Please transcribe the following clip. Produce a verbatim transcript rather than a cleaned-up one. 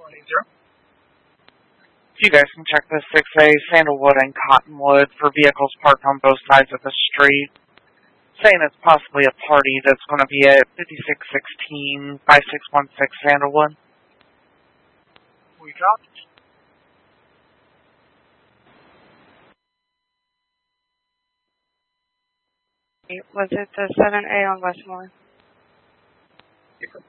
You guys can check the six A Sandalwood and Cottonwood for vehicles parked on both sides of the street, saying it's possibly a party that's going to be at fifty-six sixteen by six one six Sandalwood. We got it. Was it the seven A on Westmore? Yeah.